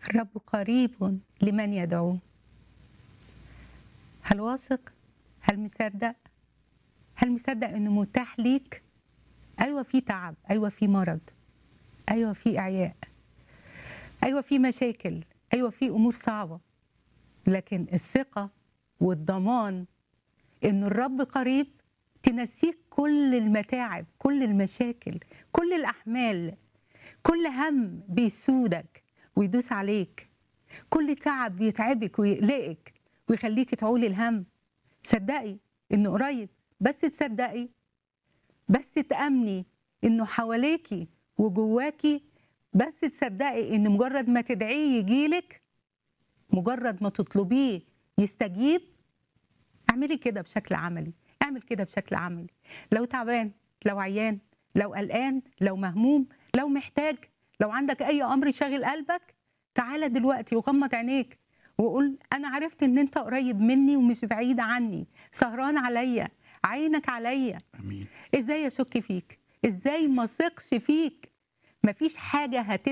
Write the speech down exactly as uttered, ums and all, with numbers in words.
الرب قريب لمن يدعوه. هل واثق؟ هل مصدق؟ هل مصدق انه متاح ليك؟ ايوه في تعب، ايوه في مرض، ايوه في اعياء، ايوه في مشاكل، ايوه في امور صعبه، لكن الثقه والضمان ان الرب قريب تنسيك كل المتاعب، كل المشاكل، كل الاحمال، كل هم بيسودك ويدوس عليك، كل تعب بيتعبك ويقلقك ويخليك تعولي الهم. صدقي انه قريب، بس تصدقي، بس تأمني انه حواليكي وجواكي، بس تصدقي ان مجرد ما تدعيه يجيلك، مجرد ما تطلبيه يستجيب. اعملي كده بشكل عملي، اعمل كده بشكل عملي. لو تعبان، لو عيان، لو قلقان، لو مهموم، لو محتاج، لو عندك اي امر شاغل قلبك، تعالى دلوقتي وغمض عينيك وقول انا عرفت ان انت قريب مني ومش بعيد عني، سهران عليا، عينك عليا. امين. ازاي اشك فيك؟ ازاي ما ثقش فيك؟ مفيش حاجه هت